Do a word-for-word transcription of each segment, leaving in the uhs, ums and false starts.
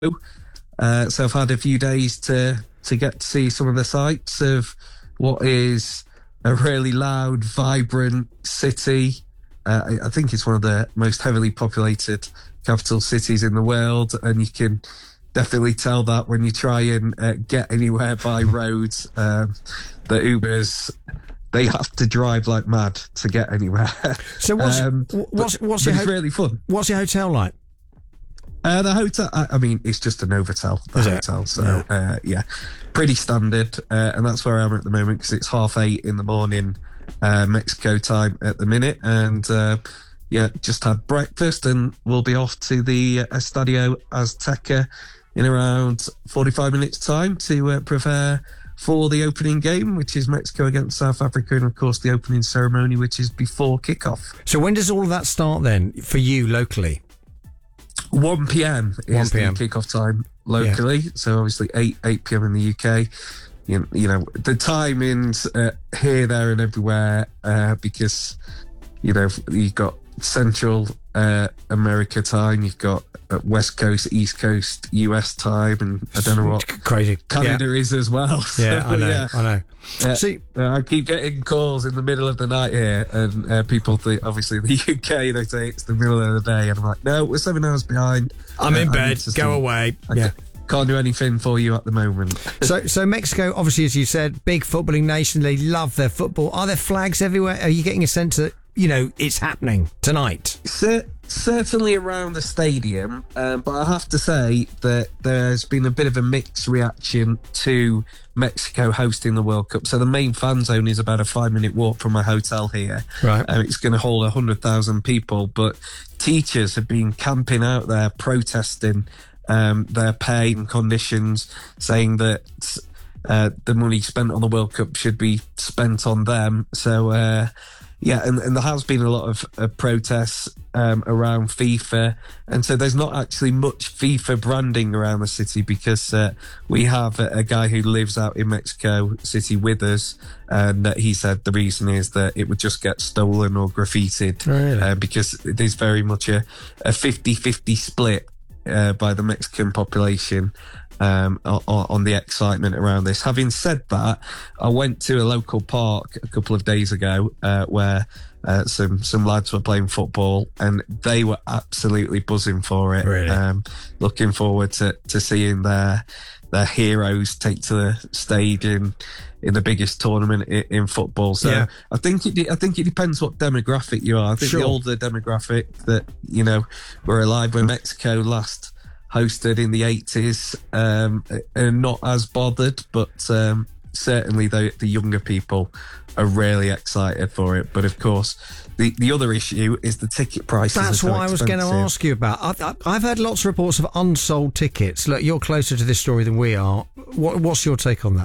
Uh, so I've had a few days to to get to see some of the sights of what is a really loud, vibrant city. Uh, I, I think it's one of the most heavily populated capital cities in the world, and you can definitely tell that when you try and uh, get anywhere by road. Um, the Ubers, they have to drive like mad to get anywhere. So what's um, what's but, what's but your it's ho- really fun. What's your hotel like? Uh, the hotel, I, I mean, it's just a Novotel, the Is it? hotel. So, Yeah. Uh, yeah, pretty standard. Uh, and that's where I am at the moment because it's half eight in the morning, uh, Mexico time at the minute. And, uh, yeah, just had breakfast and we'll be off to the uh, Estadio Azteca in around forty-five minutes time to uh, prepare for the opening game, which is Mexico against South Africa. And, of course, the opening ceremony, which is before kickoff. So when does all of that start then for you locally? one p.m. is one p.m. the kickoff time locally. Yeah. So obviously eight eight p.m. in the U K. You, you know, the timings uh, here, there and everywhere uh, because, you know, you've got Central uh, America time, you've got uh, West Coast, East Coast, U S time, and I don't know what crazy Canada yeah. is as well. So, yeah, I know, yeah. I know. Uh, See, uh, I keep getting calls in the middle of the night here, and uh, people think, obviously, the U K, they say it's the middle of the day, and I'm like, no, we're seven hours behind. I'm uh, in I bed. need to Go sleep. away. I yeah. Can't do anything for you at the moment. so, so Mexico, obviously, as you said, big footballing nation. They love their football. Are there flags everywhere? Are you getting a sense that, you know, it's happening tonight? Cer- certainly around the stadium, um, but I have to say that there's been a bit of a mixed reaction to Mexico hosting the World Cup. So the main fan zone is about a five-minute walk from my hotel here. Right. Um, it's going to hold one hundred thousand people, but teachers have been camping out there protesting um, their pay and conditions, saying that uh, the money spent on the World Cup should be spent on them. So, uh, yeah, and, and there has been a lot of uh, protests um, around FIFA. And so there's not actually much FIFA branding around the city because uh, we have a, a guy who lives out in Mexico City with us. And uh, he said the reason is that it would just get stolen or graffitied. Really? Uh, because there's very much a, a fifty-fifty split uh, by the Mexican population. Um, on, on the excitement around this. Having said that, I went to a local park a couple of days ago uh, where uh, some some lads were playing football and they were absolutely buzzing for it. Really? Um, looking forward to, to seeing their their heroes take to the stage in in the biggest tournament in, in football. So Yeah. I think it I think it depends what demographic you are. I think Sure. the older demographic that you know were alive when Mexico last hosted in the eighties, um, and not as bothered, but um, certainly the, the younger people are really excited for it. But of course, the, the other issue is the ticket prices. That's are so what I was going to expensive. ask you about. I've, I've- I've heard lots of reports of unsold tickets. Look, you're closer to this story than we are. What, what's your take on that?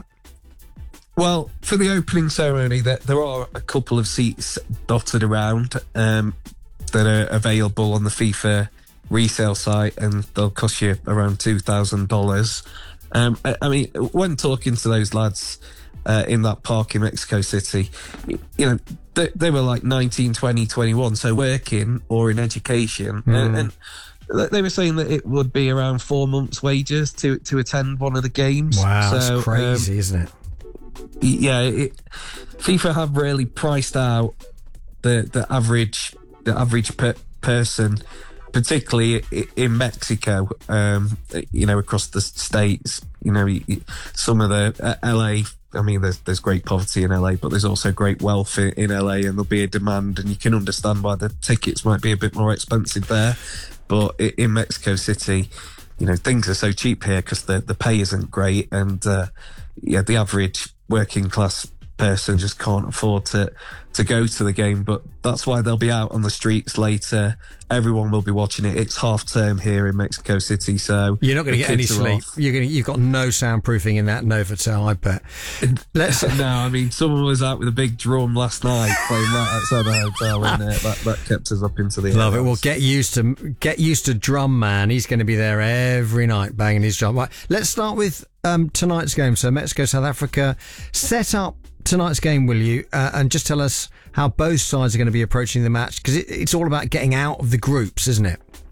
Well, for the opening ceremony, there, there are a couple of seats dotted around um, that are available on the FIFA resale site, and they'll cost you around two thousand dollars. Um, I, I mean, when talking to those lads uh, in that park in Mexico City, you know, they, they were like nineteen, twenty, twenty-one, so working or in education, Mm. and, and they were saying that it would be around four months' wages to to attend one of the games. Wow, so, that's crazy, um, isn't it? yeah, it, FIFA have really priced out the the average the average per, person, particularly i- in Mexico. Um, you know, across the states. You know, y- y- some of the uh, L A. I mean, there's there's great poverty in L A, but there's also great wealth in, in L A, and there'll be a demand, and you can understand why the tickets might be a bit more expensive there. But i- in Mexico City, you know, things are so cheap here because the the pay isn't great, and uh, yeah, the average working class person just can't afford to to go to the game. But that's why they'll be out on the streets later. Everyone will be watching it. It's half term here in Mexico City, so You're not going to the get any kids are sleep. off. You're going to, you've got no soundproofing in that Novotel, I bet. Let's. No, I mean, someone was out with a big drum last night playing right outside the hotel, and uh, that, that kept us up into the Love it. hours. Well, get used to get used to Drum Man. He's going to be there every night banging his drum. Right, let's start with um, tonight's game. So Mexico, South Africa. Set up tonight's game, will you? Uh, and just tell us how both sides are going to be approaching the match, because it, it's all about getting out of the groups, isn't it?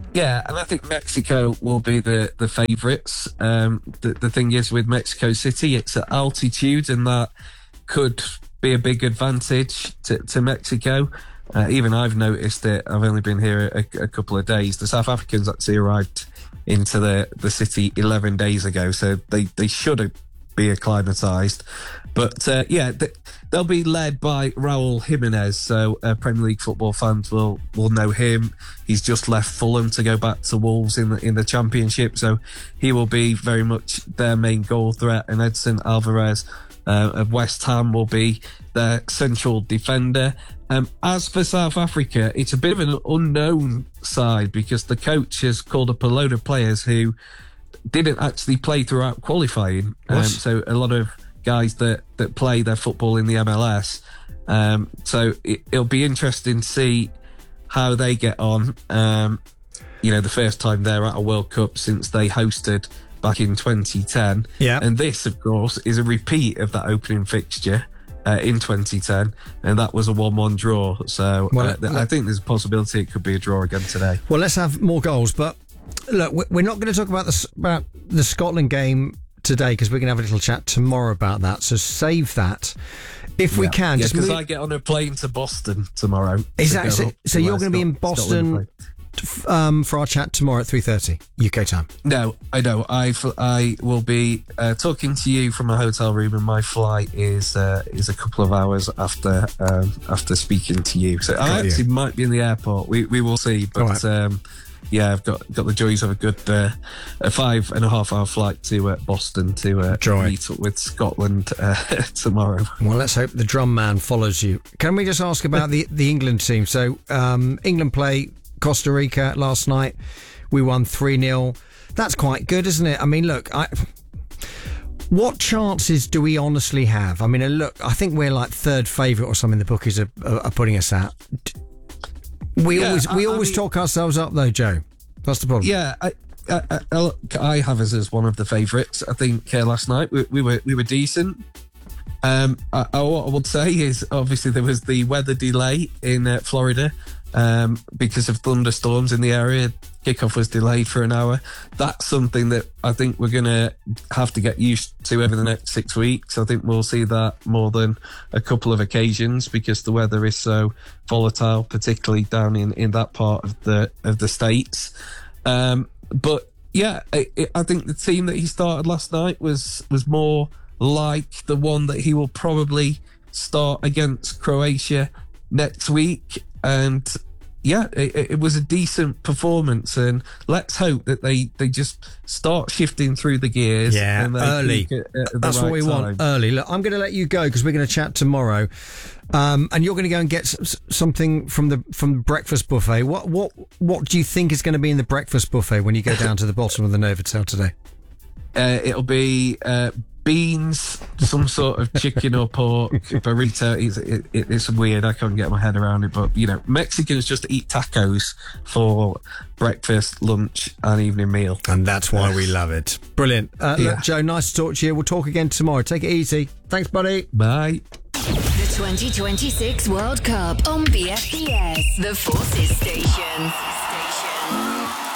Yeah, and I think Mexico will be the, the favourites. Um, the, the thing is with Mexico City, it's at altitude, and that could be a big advantage to, to Mexico. Uh, even I've noticed it. I've only been here a, a couple of days. The South Africans actually arrived into the, the city eleven days ago, so they, they should be acclimatised. But uh, yeah, th- they'll be led by Raul Jimenez, so uh, Premier League football fans will, will know him. He's just left Fulham to go back to Wolves in the, in the Championship, so he will be very much their main goal threat. And Edson Alvarez uh, of West Ham will be their central defender. Um, as for South Africa, it's a bit of an unknown side because the coach has called up a load of players who didn't actually play throughout qualifying. Um, so a lot of guys that, that play their football in the M L S. Um, so it, it'll be interesting to see how they get on. Um, you know, the first time they're at a World Cup since they hosted back in twenty ten. Yeah. And this, of course, is a repeat of that opening fixture uh, in twenty ten, and that was a one one draw. So well, uh, th- I think there's a possibility it could be a draw again today. Well, let's have more goals, but look, we're not going to talk about the, about the Scotland game today because we're going to have a little chat tomorrow about that. So save that if yeah. we can. Yeah, just because move... I get on a plane to Boston tomorrow. Exactly. So, so you're going to be in Scotland Boston um, for our chat tomorrow at three thirty U K time. No, I know. I, I will be uh, talking to you from a hotel room, and my flight is uh, is a couple of hours after um, after speaking to you. So got I actually you. might be in the airport. We we will see. But right. um, yeah, I've got got the joys of a good uh, a five and a half hour flight to uh, Boston to uh, meet up with Scotland uh, tomorrow. Well, let's hope the drum man follows you. Can we just ask about the the England team? So um, England play Costa Rica last night. We won three nil. That's quite good, isn't it? I mean, look, I, what chances do we honestly have? I mean, look, I think we're like third favourite or something the bookies are, are, are putting us at. We yeah, always we I, always I mean, talk ourselves up though, Joe. That's the problem. Yeah, I I, I, I have us as one of the favourites. I think uh, last night we, we were we were decent. Um, I, I, what I would say is obviously there was the weather delay in uh, Florida um, because of thunderstorms in the area. Kickoff was delayed for an hour. That's something that I think we're going to have to get used to over the next six weeks. I think we'll see that more than a couple of occasions because the weather is so volatile, particularly down in, in that part of the of the States. Um, but yeah, it, it, I think the team that he started last night was was more like the one that he will probably start against Croatia next week. And yeah, it, it was a decent performance, and let's hope that they, they just start shifting through the gears. Yeah, and early. At, at That's right what we time. want, early. Look, I'm going to let you go because we're going to chat tomorrow, um, and you're going to go and get s- something from the from the breakfast buffet. What what what do you think is going to be in the breakfast buffet when you go down to the bottom of the Novotel today? Uh, it'll be uh, beans, some sort of chicken or pork burrito. It's, it, it's weird. I can't get my head around it. But, you know, Mexicans just eat tacos for breakfast, lunch and evening meal. And that's why we love it. Brilliant. Uh, yeah. Look, Joe, nice to talk to you. We'll talk again tomorrow. Take it easy. Thanks, buddy. Bye. The twenty twenty-six World Cup on B F B S, the Forces Station.